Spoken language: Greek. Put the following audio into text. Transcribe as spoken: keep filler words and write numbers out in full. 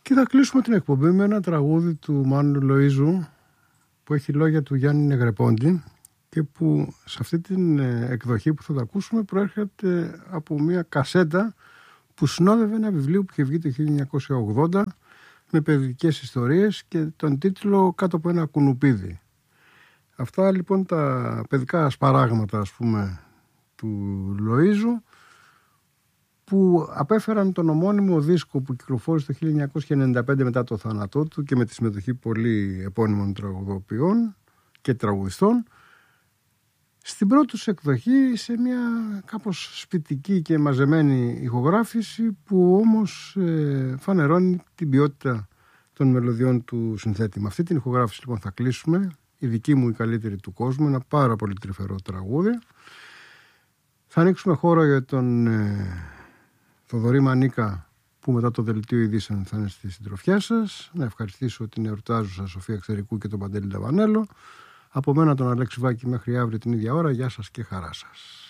Και θα κλείσουμε την εκπομπή με ένα τραγούδι του Μάνου Λοΐζου που έχει λόγια του Γιάννη Νεγρεπόντη και που σε αυτή την εκδοχή που θα τα ακούσουμε προέρχεται από μια κασέτα που συνόδευε ένα βιβλίο που είχε βγει το χίλια εννιακόσια ογδόντα με παιδικές ιστορίες και τον τίτλο «Κάτω από ένα κουνουπίδι». Αυτά λοιπόν τα παιδικά σπαράγματα, ας πούμε, του Λοΐζου, που απέφεραν τον ομώνυμο δίσκο που κυκλοφόρησε το χίλια εννιακόσια ενενήντα πέντε μετά το θάνατό του και με τη συμμετοχή πολλοί επώνυμων τραγουδοποιών και τραγουδιστών, στην πρώτη τους εκδοχή σε μια κάπως σπιτική και μαζεμένη ηχογράφηση που όμως ε, φανερώνει την ποιότητα των μελωδιών του συνθέτη. Με αυτή την ηχογράφηση λοιπόν θα κλείσουμε, η δική μου η καλύτερη του κόσμου, ένα πάρα πολύ τρυφερό τραγούδι. Θα ανοίξουμε χώρο για τον ε, Θοδωρή Μανίκα που μετά το δελτίο ειδήσεων θα είναι στη συντροφιά σας. Να ευχαριστήσω την εορτάζουσα Σοφία Ξερικού και τον Παντέλη Λαβανέλο. Από μένα τον Αλέξη Βάκη μέχρι αύριο την ίδια ώρα. Γεια σας και χαρά σας.